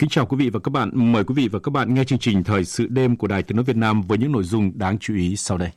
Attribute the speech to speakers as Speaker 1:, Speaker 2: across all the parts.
Speaker 1: Kính chào quý vị và các bạn. Mời quý vị và các bạn nghe chương trình Thời sự đêm của Đài Tiếng nói Việt Nam với những nội dung đáng chú ý sau đây.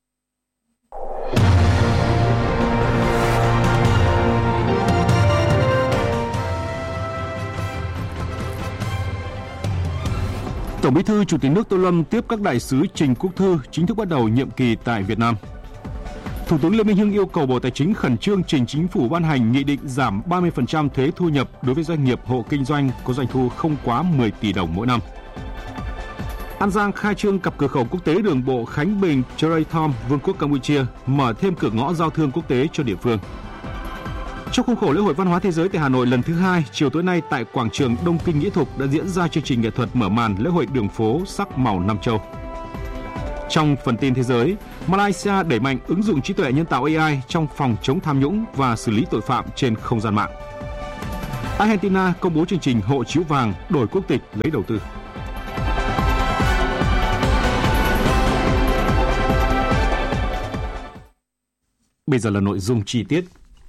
Speaker 1: Tổng Bí thư Chủ tịch nước Tô Lâm tiếp các đại sứ trình quốc thư chính thức bắt đầu nhiệm kỳ tại Việt Nam. Thủ tướng Lê Minh Hưng yêu cầu Bộ Tài chính khẩn trương trình Chính phủ ban hành nghị định giảm 30% thuế thu nhập đối với doanh nghiệp hộ kinh doanh có doanh thu không quá 10 tỷ đồng mỗi năm. An Giang khai trương cặp cửa khẩu quốc tế đường bộ Khánh Bình - Chray Thom, Vương quốc Campuchia, mở thêm cửa ngõ giao thương quốc tế cho địa phương. Trong khuôn khổ lễ hội văn hóa thế giới tại Hà Nội lần thứ 2, chiều tối nay tại quảng trường Đông Kinh Nghĩa Thục đã diễn ra chương trình nghệ thuật mở màn lễ hội đường phố sắc màu Nam Châu. Trong phần tin thế giới, Malaysia đẩy mạnh ứng dụng trí tuệ nhân tạo AI trong phòng chống tham nhũng và xử lý tội phạm trên không gian mạng. Argentina công bố chương trình hộ chiếu vàng đổi quốc tịch lấy đầu tư. Bây giờ là nội dung chi tiết.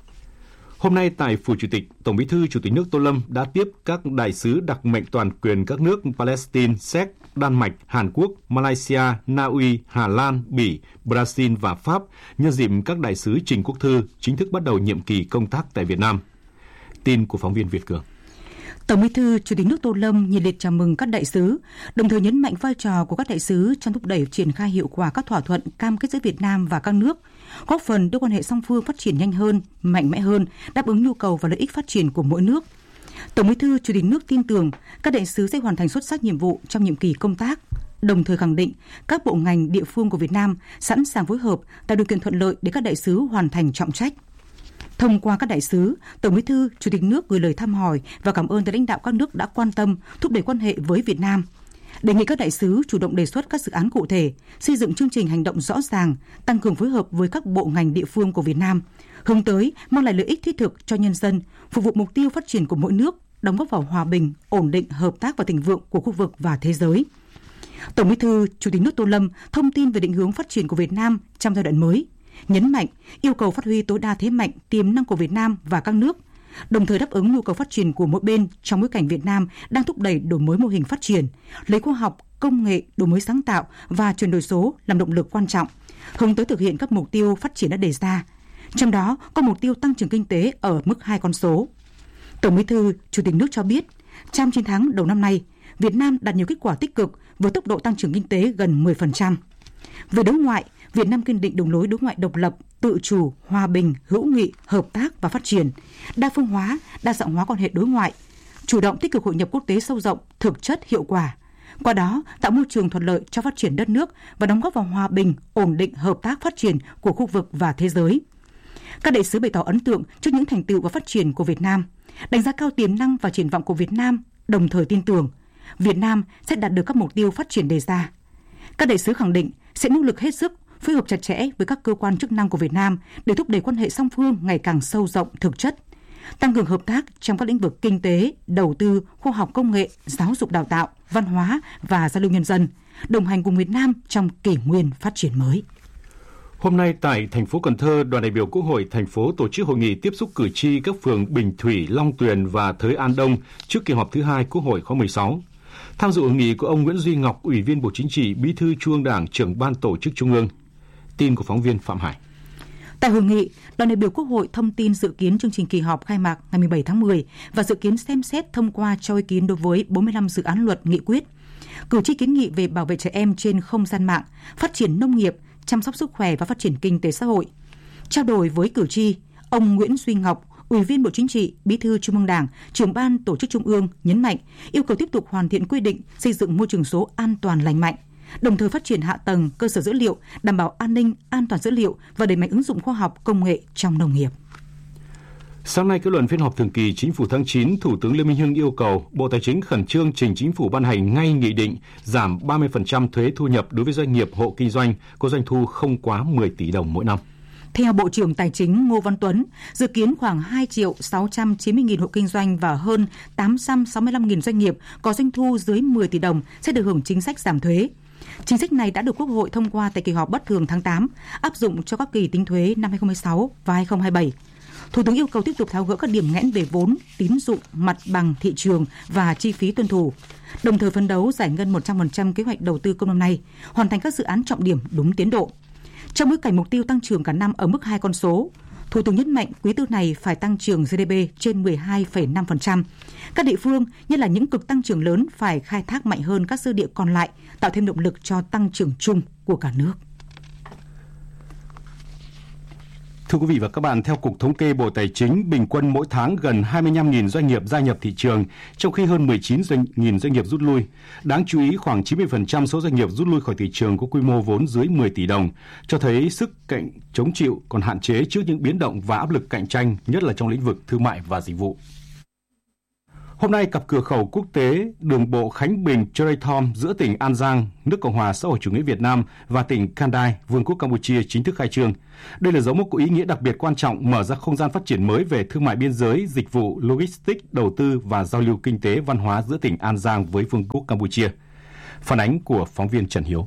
Speaker 1: Hôm nay tại Phủ Chủ tịch, Tổng Bí thư Chủ tịch nước Tô Lâm đã tiếp các đại sứ đặc mệnh toàn quyền các nước Palestine, Séc, Đan Mạch, Hàn Quốc, Malaysia, Na Uy, Hà Lan, Bỉ, Brazil và Pháp nhân dịp các đại sứ trình quốc thư chính thức bắt đầu nhiệm kỳ công tác tại Việt Nam. Tin của phóng viên Việt Cường.
Speaker 2: Tổng Bí thư Chủ tịch nước Tô Lâm nhiệt liệt chào mừng các đại sứ, đồng thời nhấn mạnh vai trò của các đại sứ trong thúc đẩy triển khai hiệu quả các thỏa thuận cam kết giữa Việt Nam và các nước, góp phần đưa quan hệ song phương phát triển nhanh hơn, mạnh mẽ hơn, đáp ứng nhu cầu và lợi ích phát triển của mỗi nước. Tổng Bí thư Chủ tịch nước tin tưởng các đại sứ sẽ hoàn thành xuất sắc nhiệm vụ trong nhiệm kỳ công tác, đồng thời khẳng định các bộ ngành địa phương của Việt Nam sẵn sàng phối hợp tạo điều kiện thuận lợi để các đại sứ hoàn thành trọng trách. Thông qua các đại sứ, Tổng Bí thư Chủ tịch nước gửi lời thăm hỏi và cảm ơn tới lãnh đạo các nước đã quan tâm thúc đẩy quan hệ với Việt Nam. Đề nghị các đại sứ chủ động đề xuất các dự án cụ thể, xây dựng chương trình hành động rõ ràng, tăng cường phối hợp với các bộ ngành địa phương của Việt Nam, hướng tới mang lại lợi ích thiết thực cho nhân dân, phục vụ mục tiêu phát triển của mỗi nước, đóng góp vào hòa bình, ổn định, hợp tác và thịnh vượng của khu vực và thế giới. Tổng Bí thư Chủ tịch nước Tô Lâm thông tin về định hướng phát triển của Việt Nam trong giai đoạn mới, nhấn mạnh yêu cầu phát huy tối đa thế mạnh, tiềm năng của Việt Nam và các nước, đồng thời đáp ứng nhu cầu phát triển của mỗi bên trong bối cảnh Việt Nam đang thúc đẩy đổi mới mô hình phát triển, lấy khoa học, công nghệ, đổi mới sáng tạo và chuyển đổi số làm động lực quan trọng, hướng tới thực hiện các mục tiêu phát triển đã đề ra. Trong đó có mục tiêu tăng trưởng kinh tế ở mức 2 con số. Tổng Bí thư Chủ tịch nước cho biết, trong 9 tháng đầu năm nay, Việt Nam đạt nhiều kết quả tích cực với tốc độ tăng trưởng kinh tế gần 10%. Về đối ngoại, Việt Nam kiên định đường lối đối ngoại độc lập, tự chủ, hòa bình, hữu nghị, hợp tác và phát triển, đa phương hóa, đa dạng hóa quan hệ đối ngoại, chủ động tích cực hội nhập quốc tế sâu rộng, thực chất, hiệu quả. Qua đó, tạo môi trường thuận lợi cho phát triển đất nước và đóng góp vào hòa bình, ổn định, hợp tác phát triển của khu vực và thế giới. Các đại sứ bày tỏ ấn tượng trước những thành tựu và phát triển của Việt Nam, đánh giá cao tiềm năng và triển vọng của Việt Nam, đồng thời tin tưởng Việt Nam sẽ đạt được các mục tiêu phát triển đề ra. Các đại sứ khẳng định sẽ nỗ lực hết sức phối hợp chặt chẽ với các cơ quan chức năng của Việt Nam để thúc đẩy quan hệ song phương ngày càng sâu rộng, thực chất, tăng cường hợp tác trong các lĩnh vực kinh tế, đầu tư, khoa học công nghệ, giáo dục đào tạo, văn hóa và giao lưu nhân dân, đồng hành cùng Việt Nam trong kỷ nguyên phát triển mới.
Speaker 1: Hôm nay tại thành phố Cần Thơ, đoàn đại biểu Quốc hội thành phố tổ chức hội nghị tiếp xúc cử tri các phường Bình Thủy, Long Tuyền và Thới An Đông trước kỳ họp thứ 2 Quốc hội khóa 16. Tham dự hội nghị có ông Nguyễn Duy Ngọc, Ủy viên Bộ Chính trị, Bí thư Trung ương Đảng, Trưởng ban Tổ chức Trung ương. Tin của phóng viên Phạm Hải.
Speaker 2: Tại hội nghị, đoàn đại biểu Quốc hội thông tin dự kiến chương trình kỳ họp khai mạc ngày 17 tháng 10 và dự kiến xem xét thông qua cho ý kiến đối với 45 dự án luật nghị quyết. Cử tri kiến nghị về bảo vệ trẻ em trên không gian mạng, phát triển nông nghiệp, chăm sóc sức khỏe và phát triển kinh tế xã hội. Trao đổi với cử tri, ông Nguyễn Duy Ngọc, Ủy viên Bộ Chính trị, Bí thư Trung ương Đảng, Trưởng ban Tổ chức Trung ương nhấn mạnh yêu cầu tiếp tục hoàn thiện quy định xây dựng môi trường số an toàn lành mạnh, đồng thời phát triển hạ tầng cơ sở dữ liệu, đảm bảo an ninh, an toàn dữ liệu và đẩy mạnh ứng dụng khoa học công nghệ trong nông nghiệp.
Speaker 1: Sáng nay kết luận phiên họp thường kỳ Chính phủ tháng 9, Thủ tướng Lê Minh Hưng yêu cầu Bộ Tài chính khẩn trương trình Chính phủ ban hành ngay nghị định giảm 30% thuế thu nhập đối với doanh nghiệp hộ kinh doanh có doanh thu không quá 10 tỷ đồng mỗi năm.
Speaker 2: Theo Bộ trưởng Tài chính Ngô Văn Tuấn, dự kiến khoảng 2.690.000 hộ kinh doanh và hơn 865.000 doanh nghiệp có doanh thu dưới 10 tỷ đồng sẽ được hưởng chính sách giảm thuế. Chính sách này đã được Quốc hội thông qua tại kỳ họp bất thường tháng 8, áp dụng cho các kỳ tính thuế năm 2016 và 2027. Thủ tướng yêu cầu tiếp tục tháo gỡ các điểm nghẽn về vốn, tín dụng, mặt bằng thị trường và chi phí tuân thủ. Đồng thời phấn đấu giải ngân 100% kế hoạch đầu tư công năm nay, hoàn thành các dự án trọng điểm đúng tiến độ. Trong bối cảnh mục tiêu tăng trưởng cả năm ở mức 2 con số, Thủ tướng nhấn mạnh quý tư này phải tăng trưởng GDP trên 12,5%. Các địa phương, nhất là những cực tăng trưởng lớn, phải khai thác mạnh hơn các dư địa còn lại, tạo thêm động lực cho tăng trưởng chung của cả nước.
Speaker 1: Thưa quý vị và các bạn, theo Cục Thống kê Bộ Tài chính, bình quân mỗi tháng gần 25.000 doanh nghiệp gia nhập thị trường, trong khi hơn 19.000 doanh nghiệp rút lui. Đáng chú ý, khoảng 90% số doanh nghiệp rút lui khỏi thị trường có quy mô vốn dưới 10 tỷ đồng, cho thấy sức cạnh chống chịu còn hạn chế trước những biến động và áp lực cạnh tranh, nhất là trong lĩnh vực thương mại và dịch vụ. Hôm nay, cặp cửa khẩu quốc tế đường bộ Khánh Bình - Cherathom giữa tỉnh An Giang, nước Cộng hòa xã hội chủ nghĩa Việt Nam và tỉnh Kandai, Vương quốc Campuchia chính thức khai trương. Đây là dấu mốc có ý nghĩa đặc biệt quan trọng, mở ra không gian phát triển mới về thương mại biên giới, dịch vụ, logistics, đầu tư và giao lưu kinh tế văn hóa giữa tỉnh An Giang với Vương quốc Campuchia. Phản ánh của phóng viên Trần Hiếu.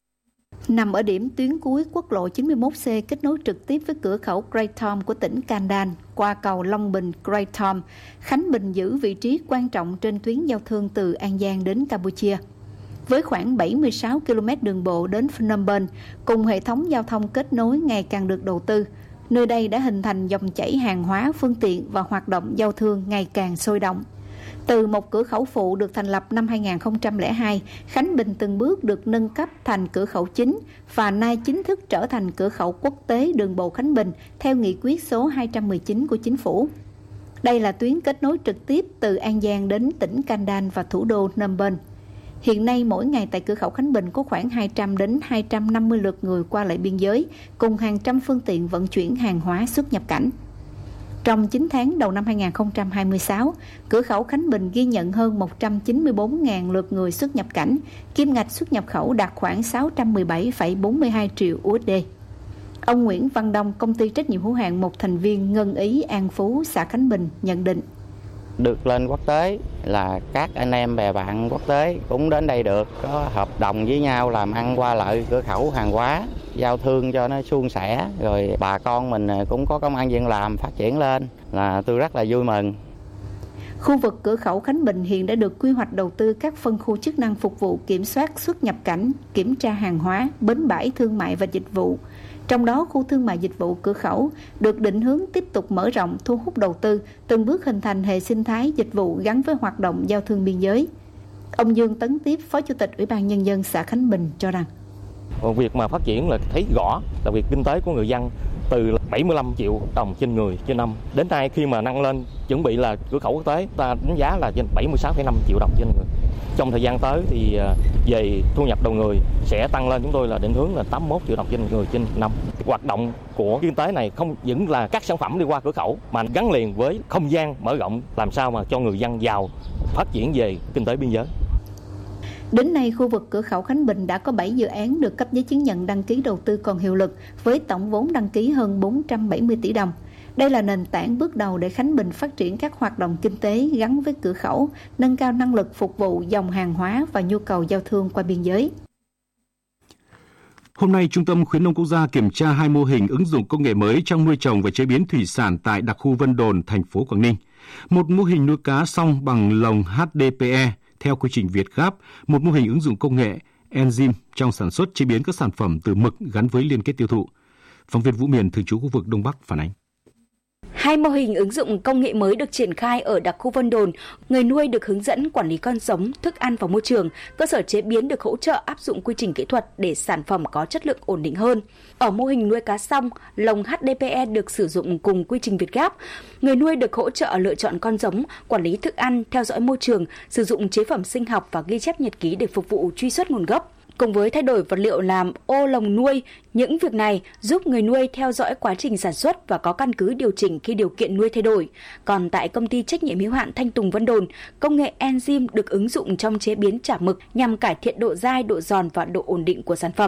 Speaker 3: Nằm ở điểm tuyến cuối quốc lộ 91C kết nối trực tiếp với cửa khẩu Cherathom của tỉnh Kandan qua cầu Long Bình Cherathom, Khánh Bình giữ vị trí quan trọng trên tuyến giao thương từ An Giang đến Campuchia. Với khoảng 76 km đường bộ đến Phnom Penh, cùng hệ thống giao thông kết nối ngày càng được đầu tư, nơi đây đã hình thành dòng chảy hàng hóa, phương tiện và hoạt động giao thương ngày càng sôi động. Từ một cửa khẩu phụ được thành lập năm 2002, Khánh Bình từng bước được nâng cấp thành cửa khẩu chính và nay chính thức trở thành cửa khẩu quốc tế đường bộ Khánh Bình theo nghị quyết số 219 của Chính phủ. Đây là tuyến kết nối trực tiếp từ An Giang đến tỉnh Kandan và thủ đô Phnom Penh. Hiện nay mỗi ngày tại cửa khẩu Khánh Bình có khoảng 200 đến 250 lượt người qua lại biên giới, cùng hàng trăm phương tiện vận chuyển hàng hóa xuất nhập cảnh. Trong 9 tháng đầu năm 2026, cửa khẩu Khánh Bình ghi nhận hơn 194.000 lượt người xuất nhập cảnh, kim ngạch xuất nhập khẩu đạt khoảng 617,42 triệu USD. Ông Nguyễn Văn Đông, công ty trách nhiệm hữu hạn một thành viên Ngân Ý An Phú, xã Khánh Bình nhận định.
Speaker 4: Được lên quốc tế là các anh em bè bạn quốc tế cũng đến đây được, có hợp đồng với nhau làm ăn qua lại cửa khẩu hàng hóa, giao thương cho nó suôn sẻ, rồi bà con mình cũng có công ăn việc làm phát triển lên, là tôi rất là vui mừng.
Speaker 3: Khu vực cửa khẩu Khánh Bình hiện đã được quy hoạch đầu tư các phân khu chức năng phục vụ kiểm soát xuất nhập cảnh, kiểm tra hàng hóa, bến bãi thương mại và dịch vụ. Trong đó, khu thương mại dịch vụ cửa khẩu được định hướng tiếp tục mở rộng, thu hút đầu tư, từng bước hình thành hệ sinh thái dịch vụ gắn với hoạt động giao thương biên giới. Ông Dương Tấn Tiếp, Phó Chủ tịch Ủy ban Nhân dân xã Khánh Bình cho rằng,
Speaker 5: việc mà phát triển là thấy rõ là việc kinh tế của người dân từ 75 triệu đồng trên người trên năm đến nay, khi mà nâng lên chuẩn bị là cửa khẩu quốc tế, ta đánh giá là trên 76,5 triệu đồng trên người. Trong thời gian tới thì về thu nhập đầu người sẽ tăng lên, chúng tôi là định hướng là 81 triệu đồng trên người trên năm. Hoạt động của kinh tế này không những là các sản phẩm đi qua cửa khẩu mà gắn liền với không gian mở rộng, làm sao mà cho người dân giàu, phát triển về kinh tế biên giới.
Speaker 3: Đến nay, khu vực cửa khẩu Khánh Bình đã có 7 dự án được cấp giấy chứng nhận đăng ký đầu tư còn hiệu lực với tổng vốn đăng ký hơn 470 tỷ đồng. Đây là nền tảng bước đầu để Khánh Bình phát triển các hoạt động kinh tế gắn với cửa khẩu, nâng cao năng lực phục vụ dòng hàng hóa và nhu cầu giao thương qua biên giới.
Speaker 1: Hôm nay, Trung tâm Khuyến nông Quốc gia kiểm tra 2 mô hình ứng dụng công nghệ mới trong nuôi trồng và chế biến thủy sản tại đặc khu Vân Đồn, thành phố Quảng Ninh. Một mô hình nuôi cá song bằng lồng HDPE theo quy trình Việt Gáp, một mô hình ứng dụng công nghệ enzyme trong sản xuất chế biến các sản phẩm từ mực gắn với liên kết tiêu thụ. Phóng viên Vũ Miền, thường trú khu vực Đông Bắc phản ánh.
Speaker 6: 2 mô hình ứng dụng công nghệ mới được triển khai ở đặc khu Vân Đồn. Người nuôi được hướng dẫn quản lý con giống, thức ăn và môi trường. Cơ sở chế biến được hỗ trợ áp dụng quy trình kỹ thuật để sản phẩm có chất lượng ổn định hơn. Ở mô hình nuôi cá song, lồng HDPE được sử dụng cùng quy trình Việt Gáp. Người nuôi được hỗ trợ lựa chọn con giống, quản lý thức ăn, theo dõi môi trường, sử dụng chế phẩm sinh học và ghi chép nhật ký để phục vụ truy xuất nguồn gốc. Cùng với thay đổi vật liệu làm ô lồng nuôi, những việc này giúp người nuôi theo dõi quá trình sản xuất và có căn cứ điều chỉnh khi điều kiện nuôi thay đổi. Còn tại công ty trách nhiệm hữu hạn Thanh Tùng Vân Đồn, công nghệ enzyme được ứng dụng trong chế biến chả mực nhằm cải thiện độ dai, độ giòn và độ ổn định của sản phẩm.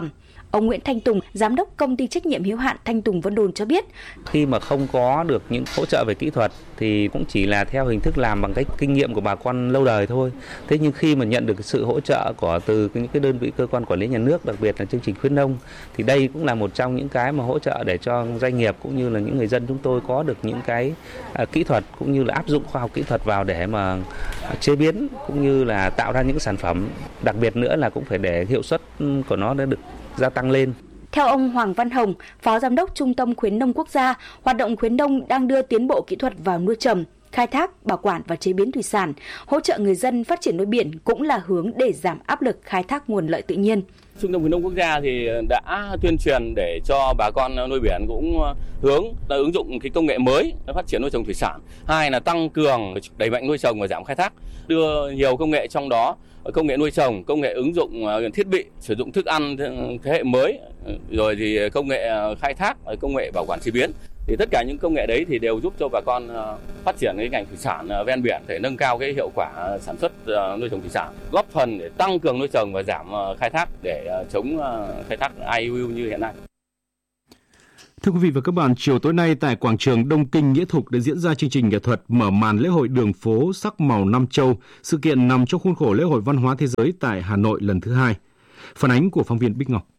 Speaker 6: Ông Nguyễn Thanh Tùng, giám đốc công ty trách nhiệm hữu hạn Thanh Tùng Vân Đồn cho biết,
Speaker 7: khi mà không có được những hỗ trợ về kỹ thuật thì cũng chỉ là theo hình thức làm bằng cái kinh nghiệm của bà con lâu đời thôi. Thế nhưng khi mà nhận được sự hỗ trợ từ những cái đơn vị cơ quan quản lý nhà nước, đặc biệt là chương trình khuyến nông, thì đây cũng là một trong những cái mà hỗ trợ để cho doanh nghiệp cũng như là những người dân chúng tôi có được những cái kỹ thuật cũng như là áp dụng khoa học kỹ thuật vào để mà chế biến cũng như là tạo ra những sản phẩm. Đặc biệt nữa là cũng phải để hiệu suất của nó đã được gia tăng lên.
Speaker 6: Theo ông Hoàng Văn Hồng, Phó Giám đốc Trung tâm Khuyến nông Quốc gia, hoạt động khuyến nông đang đưa tiến bộ kỹ thuật vào nuôi trồng, khai thác, bảo quản và chế biến thủy sản, hỗ trợ người dân phát triển nuôi biển cũng là hướng để giảm áp lực khai thác nguồn lợi tự nhiên.
Speaker 8: Trung tâm Khuyến nông Quốc gia thì đã tuyên truyền để cho bà con nuôi biển cũng hướng là ứng dụng cái công nghệ mới phát triển nuôi trồng thủy sản. Hai là tăng cường đẩy mạnh nuôi trồng và giảm khai thác, đưa nhiều công nghệ trong đó công nghệ nuôi trồng, công nghệ ứng dụng thiết bị, sử dụng thức ăn thế hệ mới, rồi thì công nghệ khai thác, công nghệ bảo quản chế biến. Thì tất cả những công nghệ đấy thì đều giúp cho bà con phát triển cái ngành thủy sản ven biển để nâng cao cái hiệu quả sản xuất nuôi trồng thủy sản, góp phần để tăng cường nuôi trồng và giảm khai thác để chống khai thác IUU như hiện nay.
Speaker 1: Thưa quý vị và các bạn, chiều tối nay tại quảng trường Đông Kinh Nghĩa Thục đã diễn ra chương trình nghệ thuật mở màn lễ hội đường phố sắc màu Nam Châu, sự kiện nằm trong khuôn khổ lễ hội văn hóa thế giới tại Hà Nội lần thứ 2. Phản ánh của phóng viên Bích Ngọc.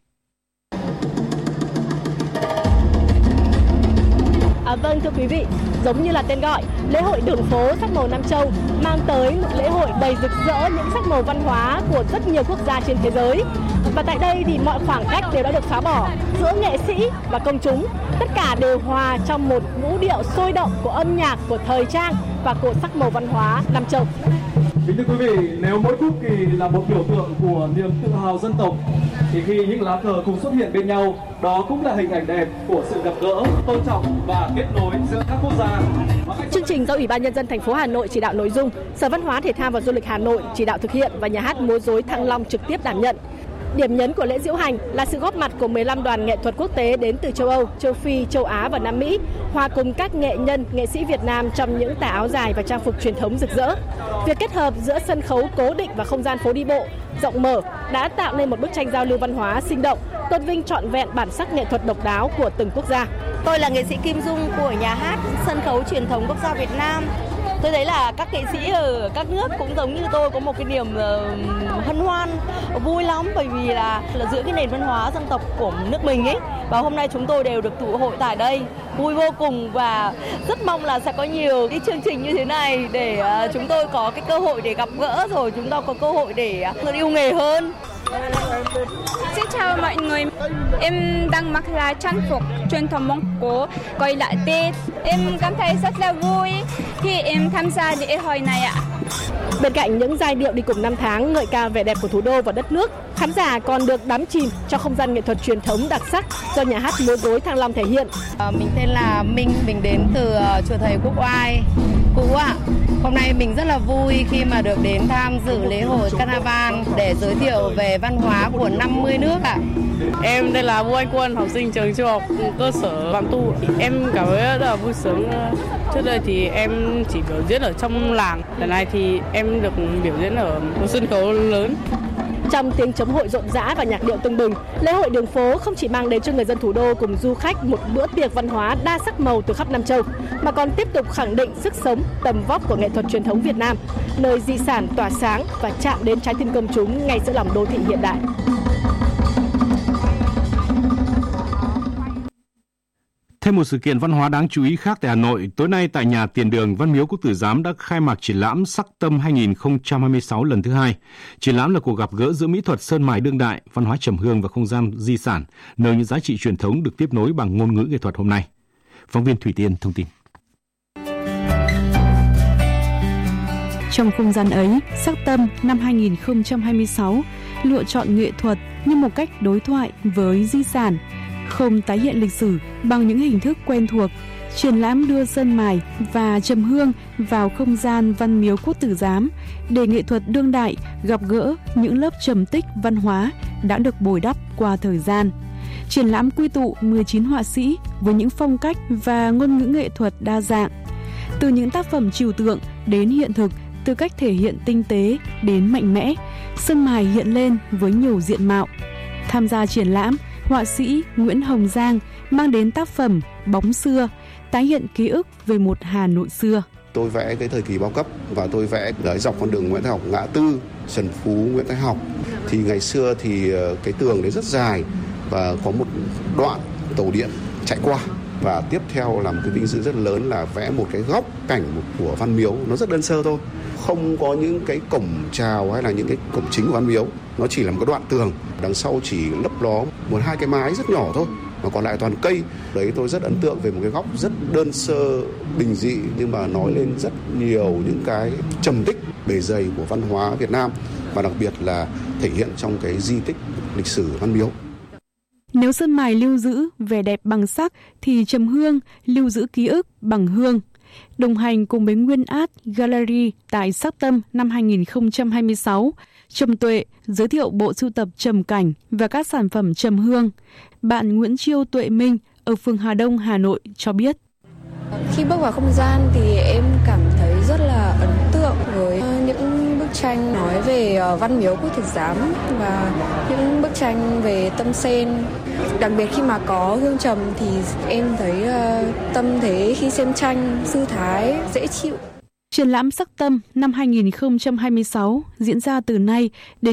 Speaker 9: Vâng, thưa quý vị, giống như là tên gọi, lễ hội đường phố sắc màu Nam Châu mang tới một lễ hội đầy rực rỡ những sắc màu văn hóa của rất nhiều quốc gia trên thế giới. Và tại đây thì mọi khoảng cách đều đã được phá bỏ giữa nghệ sĩ và công chúng. Tất cả đều hòa trong một vũ điệu sôi động của âm nhạc, của thời trang và của sắc màu văn hóa Nam Châu.
Speaker 10: Kính thưa quý vị, nếu mỗi quốc kỳ là một biểu tượng của niềm tự hào dân tộc, thì khi những lá cờ cùng xuất hiện bên nhau, đó cũng là hình ảnh đẹp của sự gặp gỡ, tôn trọng và kết nối giữa các quốc gia.
Speaker 9: Chương trình do Ủy ban Nhân dân thành phố Hà Nội chỉ đạo nội dung, Sở Văn hóa Thể thao và Du lịch Hà Nội chỉ đạo thực hiện và nhà hát múa rối Thăng Long trực tiếp đảm nhận. Điểm nhấn của lễ diễu hành là sự góp mặt của 15 đoàn nghệ thuật quốc tế đến từ châu Âu, châu Phi, châu Á và Nam Mỹ, hòa cùng các nghệ nhân, nghệ sĩ Việt Nam trong những tà áo dài và trang phục truyền thống rực rỡ. Việc kết hợp giữa sân khấu cố định và không gian phố đi bộ rộng mở đã tạo nên một bức tranh giao lưu văn hóa sinh động, tôn vinh trọn vẹn bản sắc nghệ thuật độc đáo của từng quốc gia.
Speaker 11: Tôi là nghệ sĩ Kim Dung của nhà hát sân khấu truyền thống quốc gia Việt Nam. Tôi thấy là các nghệ sĩ ở các nước cũng giống như tôi có một cái niềm hân hoan, vui lắm, bởi vì là giữa cái nền văn hóa dân tộc của nước mình ấy. Và hôm nay chúng tôi đều được tụ hội tại đây, vui vô cùng và rất mong là sẽ có nhiều cái chương trình như thế này để chúng tôi có cái cơ hội để gặp gỡ, rồi chúng ta có cơ hội để yêu nghề hơn.
Speaker 12: Xin chào mọi người, em đang mặc là trang phục truyền thống Mông Cổ gọi là Tết. Em cảm thấy rất là vui khi em tham gia lễ hội này ạ.
Speaker 9: Bên cạnh những giai điệu đi cùng năm tháng ngợi ca vẻ đẹp của thủ đô và đất nước, khán giả còn được đắm chìm trong không gian nghệ thuật truyền thống đặc sắc do nhà hát múa rối Thăng Long thể hiện.
Speaker 13: Mình tên là Minh, mình đến từ chùa Thầy Quốc Oai, Cũ ạ. Hôm nay mình rất là vui khi mà được đến tham dự lễ hội Carnival để giới thiệu về văn hóa của 50 nước ạ.
Speaker 14: Em đây là Vũ Anh Quân, học sinh trường trung học cơ sở Phạm Tu. Em cảm thấy rất là vui sướng. Trước đây thì em chỉ biểu diễn ở trong làng, lần này thì em được biểu diễn ở một sân khấu lớn.
Speaker 9: Trong tiếng trống hội rộn rã và nhạc điệu tưng bừng, lễ hội đường phố không chỉ mang đến cho người dân thủ đô cùng du khách một bữa tiệc văn hóa đa sắc màu từ khắp Nam Châu, mà còn tiếp tục khẳng định sức sống, tầm vóc của nghệ thuật truyền thống Việt Nam, nơi di sản tỏa sáng và chạm đến trái tim công chúng ngay giữa lòng đô thị hiện đại.
Speaker 1: Thêm một sự kiện văn hóa đáng chú ý khác tại Hà Nội, tối nay tại nhà Tiền Đường Văn Miếu Quốc Tử Giám đã khai mạc triển lãm Sắc Tâm 2026 lần thứ 2. Triển lãm là cuộc gặp gỡ giữa mỹ thuật sơn mài đương đại, văn hóa trầm hương và không gian di sản, nơi những giá trị truyền thống được tiếp nối bằng ngôn ngữ nghệ thuật hôm nay. Phóng viên Thủy Tiên thông tin.
Speaker 15: Trong không gian ấy, Sắc Tâm năm 2026 lựa chọn nghệ thuật như một cách đối thoại với di sản, không tái hiện lịch sử bằng những hình thức quen thuộc. Triển lãm đưa sơn mài và trầm hương vào không gian Văn Miếu Quốc Tử Giám để nghệ thuật đương đại gặp gỡ những lớp trầm tích văn hóa đã được bồi đắp qua thời gian. Triển lãm quy tụ 19 họa sĩ với những phong cách và ngôn ngữ nghệ thuật đa dạng. Từ những tác phẩm trừu tượng đến hiện thực, từ cách thể hiện tinh tế đến mạnh mẽ, sơn mài hiện lên với nhiều diện mạo. Tham gia triển lãm, họa sĩ Nguyễn Hồng Giang mang đến tác phẩm Bóng xưa, tái hiện ký ức về một Hà Nội xưa.
Speaker 16: Tôi vẽ cái thời kỳ bao cấp và tôi vẽ ở dọc con đường Nguyễn Thái Học, ngã tư Trần Phú, Nguyễn Thái Học. Thì ngày xưa thì cái tường đấy rất dài và có một đoạn tàu điện chạy qua. Và tiếp theo là một cái vinh dự rất lớn là vẽ một cái góc cảnh của Văn Miếu. Nó rất đơn sơ thôi, không có những cái cổng chào hay là những cái cổng chính của Văn Miếu. Nó chỉ là một cái đoạn tường, đằng sau chỉ lấp ló một hai cái mái rất nhỏ thôi, mà còn lại toàn cây. Đấy, tôi rất ấn tượng về một cái góc rất đơn sơ, bình dị nhưng mà nói lên rất nhiều những cái trầm tích bề dày của văn hóa Việt Nam, và đặc biệt là thể hiện trong cái di tích lịch sử Văn Miếu.
Speaker 15: Nếu sơn mài lưu giữ vẻ đẹp bằng sắc thì trầm hương lưu giữ ký ức bằng hương. Đồng hành cùng với Nguyên Art Gallery tại Sắc Tâm năm 2026, Trầm Tuệ giới thiệu bộ sưu tập trầm cảnh và các sản phẩm trầm hương. Bạn Nguyễn Chiêu Tuệ Minh ở phường Hà Đông, Hà Nội cho biết.
Speaker 17: Khi bước vào không gian thì em cảm thấy rất là ấn tượng với những bức tranh nói về Văn Miếu Quốc Tử Giám và những bức tranh về tâm sen. Đặc biệt khi mà có hương trầm thì em thấy tâm thế khi xem tranh, thư thái, dễ chịu.
Speaker 15: Triển lãm Sắc Tâm năm 2026 diễn ra từ nay đến